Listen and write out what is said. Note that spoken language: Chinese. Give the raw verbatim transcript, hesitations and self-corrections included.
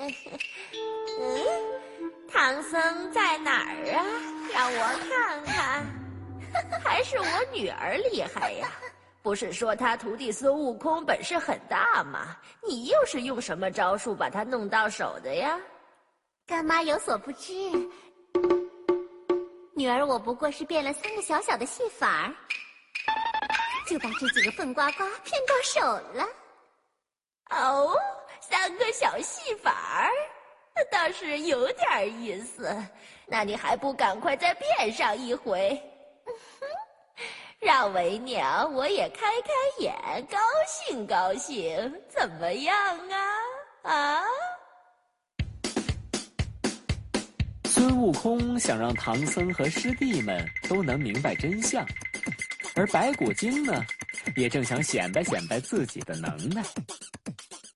嗯，唐僧在哪儿啊？让我看看。还是我女儿厉害呀！不是说他徒弟孙悟空本事很大吗？你又是用什么招数把他弄到手的呀？ 干妈有所不知，女儿我不过是变了三个小小的戏法儿，就把这几个笨瓜瓜骗到手了。 哦，三个小戏法儿，那倒是有点意思。那你还不赶快再变上一回？让为娘我也开开眼，高兴高兴，怎么样啊？啊！ 孙悟空想让唐僧和师弟们都能明白真相，而白骨精呢，也正想显摆显摆自己的能耐。